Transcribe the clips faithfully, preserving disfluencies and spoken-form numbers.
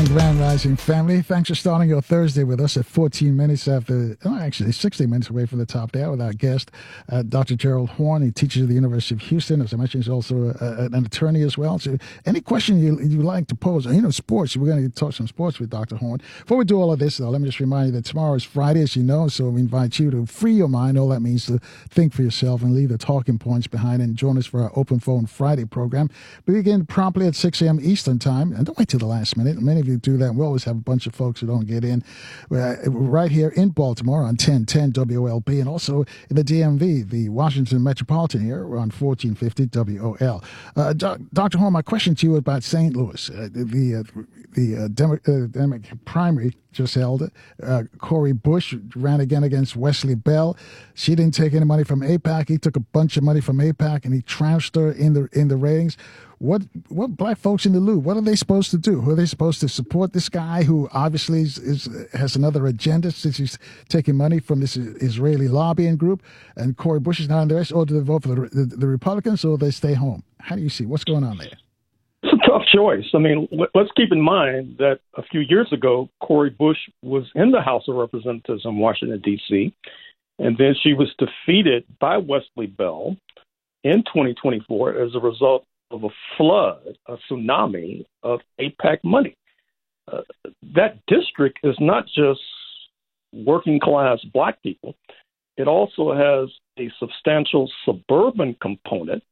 and Grand Rising family. Thanks for starting your Thursday with us at fourteen minutes after, oh, actually sixty minutes away from the top there with our guest, uh, Doctor Gerald Horne. He teaches at the University of Houston. As I mentioned, he's also a, a, an attorney as well. So any question you you like to pose, you know, sports, we're going to talk some sports with Doctor Horne. Before we do all of this, though, let me just remind you that tomorrow is Friday, as you know, so we invite you to free your mind. All that means to think for yourself and leave the talking points behind and join us for our Open Phone Friday program. We begin promptly at six a.m. Eastern Time, and don't wait till the last minute. Many of you do that. We always have a bunch of folks who don't get in. We're right here in Baltimore on ten ten W O L P, and also in the D M V, the Washington Metropolitan area, we're on fourteen fifty W O L. Uh, Doctor Horne, my question to you about Saint Louis. Uh, the uh, the uh, Demo- uh, Democratic primary just held. Uh, Cori Bush ran again against Wesley Bell. She didn't take any money from AIPAC. He took a bunch of money from AIPAC, and he trounced her in the in the ratings. What what black folks in the loop, what are they supposed to do? Who are they supposed to support this guy who obviously is, is has another agenda since he's taking money from this Israeli lobbying group, and Cori Bush is not in the race, or do they vote for the, the, the Republicans, or they stay home? How do you see? What's going on there? It's a tough choice. I mean, let's keep in mind that a few years ago, Cori Bush was in the House of Representatives in Washington, D C, and then she was defeated by Wesley Bell in twenty twenty-four as a result of a flood, a tsunami of AIPAC money. Uh, that district is not just working class black people. It also has a substantial suburban component,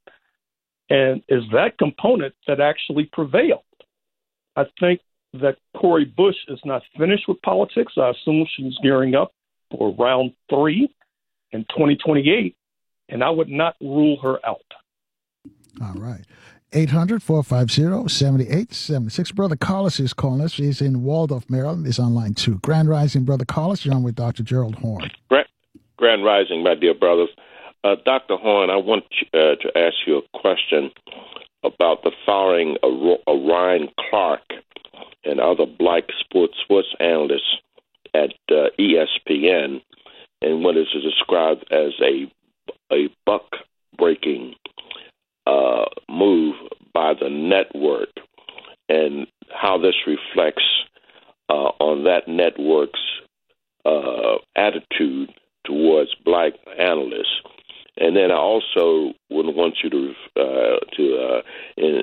and is that component that actually prevailed. I think that Cori Bush is not finished with politics. I assume she's gearing up for round three in twenty twenty-eight, and I would not rule her out. All right. eight hundred, four five zero, seven eight seven six. Brother Carlos is calling us. He's in Waldorf, Maryland. He's on line two. Grand Rising, Brother Carlos. You're on with Doctor Gerald Horne. Grand, Grand Rising, my dear brothers. Uh, Doctor Horne, I want uh, to ask you a question about the firing of, of Ryan Clark and other black sports sports analysts at uh, E S P N, and what is described as a a buck-breaking Uh, move by the network, and how this reflects uh, on that network's uh, attitude towards black analysts. And then I also would want you to uh, to uh, in,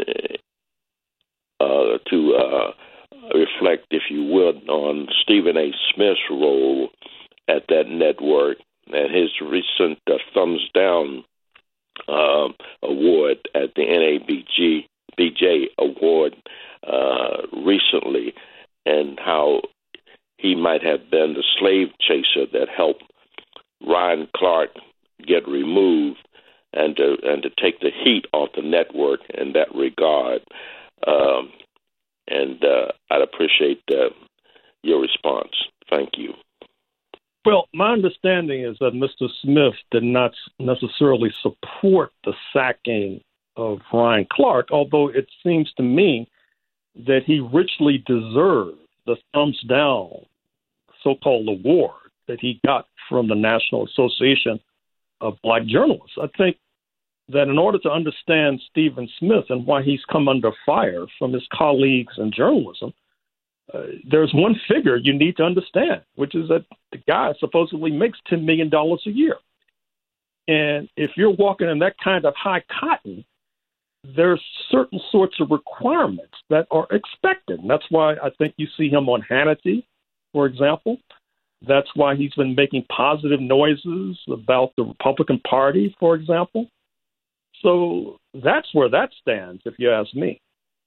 uh, to uh, reflect, if you would, on Stephen A. Smith's role at that network and his recent uh, thumbs down Uh, award at the N A B G B J award uh, recently, and how he might have been the slave chaser that helped Ryan Clark get removed, and to and to take the heat off the network in that regard. Um, and uh, I'd appreciate uh, your response. Thank you. Well, my understanding is that Mister Smith did not necessarily support the sacking of Ryan Clark, although it seems to me that he richly deserved the thumbs down so-called award that he got from the National Association of Black Journalists. I think that in order to understand Stephen Smith and why he's come under fire from his colleagues in journalism, Uh, there's one figure you need to understand, which is that the guy supposedly makes ten million dollars a year. And if you're walking in that kind of high cotton, there's certain sorts of requirements that are expected. And that's why I think you see him on Hannity, for example. That's why he's been making positive noises about the Republican Party, for example. So that's where that stands, if you ask me.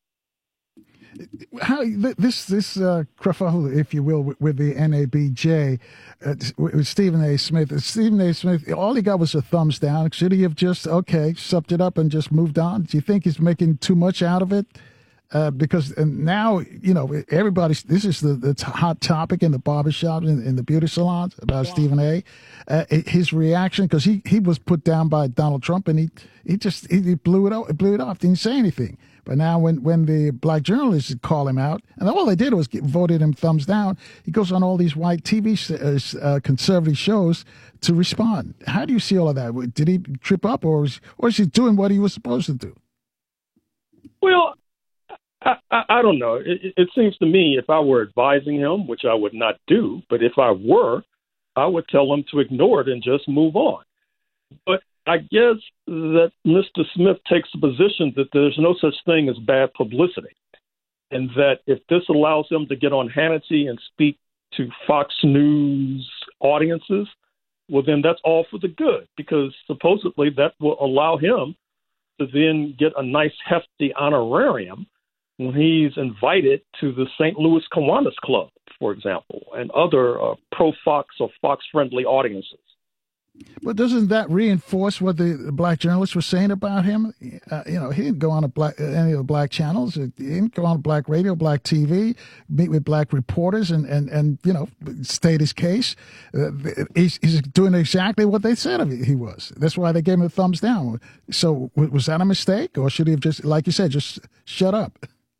How this this uh, kerfuffle, if you will, with, with the N A B J, uh, with Stephen A. Smith. Stephen A. Smith, all he got was a thumbs down. Should he have just okay supped it up and just moved on? Do you think he's making too much out of it? Uh, because now, you know, everybody's, this is the, the hot topic in the barbershops, in, in the beauty salons about wow. Stephen A. Uh, his reaction, because he, he was put down by Donald Trump, and he, he just he blew it off, blew it off, didn't say anything. But now when, when the black journalists call him out, and all they did was get, voted him thumbs down, he goes on all these white T V uh, conservative shows to respond. How do you see all of that? Did he trip up, or is, or is he doing what he was supposed to do? Well, I, I, I don't know. It, it seems to me if I were advising him, which I would not do, but if I were, I would tell him to ignore it and just move on. But I guess that Mister Smith takes the position that there's no such thing as bad publicity, and that if this allows him to get on Hannity and speak to Fox News audiences, well, then that's all for the good, because supposedly that will allow him to then get a nice hefty honorarium when he's invited to the Saint Louis Kiwanis Club, for example, and other uh, pro-Fox or Fox-friendly audiences. But doesn't that reinforce what the black journalists were saying about him? Uh, you know, he didn't go on a black, any of the black channels. He didn't go on black radio, black T V, meet with black reporters and, and, and you know, state his case. Uh, he's, he's doing exactly what they said he was. That's why they gave him a thumbs down. So was that a mistake, or should he have just, like you said, just shut up?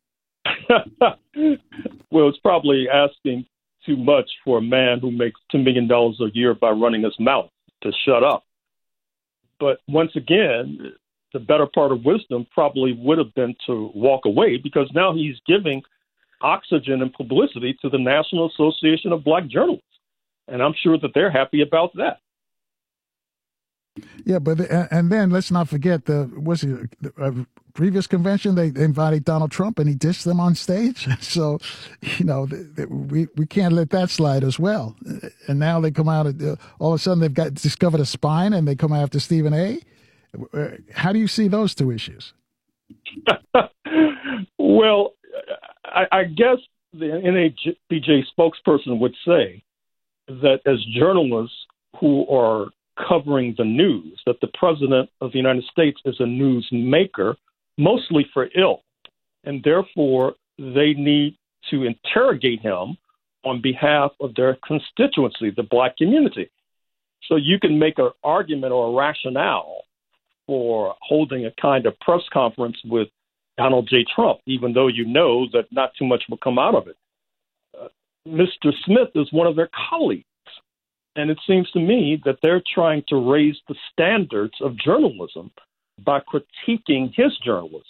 Well, it's probably asking too much for a man who makes ten million dollars a year by running his mouth to shut up. But once again, the better part of wisdom probably would have been to walk away, because now he's giving oxygen and publicity to the National Association of Black Journalists. And I'm sure that they're happy about that. Yeah, but and then let's not forget the was it a previous convention they invited Donald Trump and he dissed them on stage. So, you know, we we can't let that slide as well. And now they come out uh, all of a sudden they've got discovered a spine and they come after Stephen A. How do you see those two issues? Well, I, I guess the N A B J spokesperson would say that as journalists who are covering the news, that the president of the United States is a news maker, mostly for ill, and therefore they need to interrogate him on behalf of their constituency, the black community. So you can make an argument or a rationale for holding a kind of press conference with Donald J. Trump, even though you know that not too much will come out of it. Uh, Mister Smith is one of their colleagues. And it seems to me that they're trying to raise the standards of journalism by critiquing his journalism.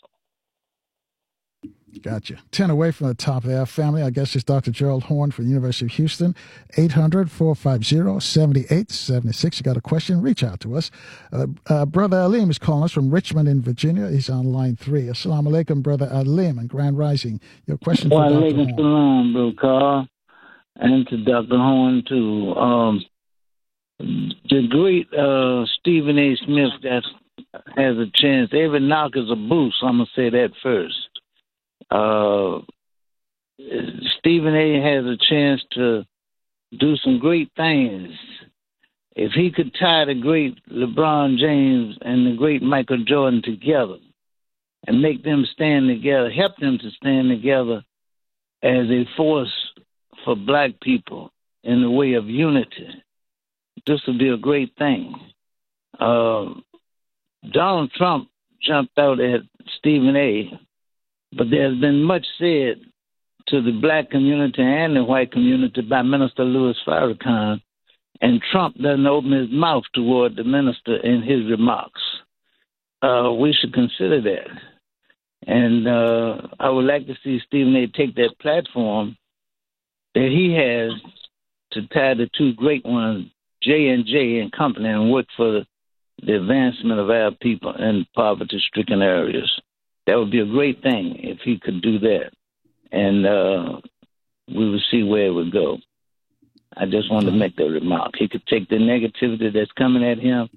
Gotcha. ten away from the top of the hour, family. I guess it's Doctor Gerald Horne from the University of Houston. eight hundred, four five zero, seven eight seven six. You got a question? Reach out to us. Uh, uh, Brother Alim is calling us from Richmond in Virginia. He's on line three. Assalamu alaikum, Brother Alim and Grand Rising. Your question for Doctor Horne. Wa alaikum salam, Bro Carl, and to Doctor Horne, too. Um, The great uh, Stephen A. Smith that has a chance. Every knock is a boost. I'm going to say that first. Uh, Stephen A. has a chance to do some great things. If he could tie the great LeBron James and the great Michael Jordan together and make them stand together, help them to stand together as a force for black people in the way of unity, this would be a great thing. Uh, Donald Trump jumped out at Stephen A., but there's been much said to the black community and the white community by Minister Louis Farrakhan, and Trump doesn't open his mouth toward the minister in his remarks. Uh, we should consider that. And uh, I would like to see Stephen A. take that platform that he has to tie the two great ones, J and J and Company, and work for the, the advancement of our people in poverty-stricken areas. That would be a great thing if he could do that. And uh, we would see where it would go. I just wanted to make that remark. He could take the negativity that's coming at him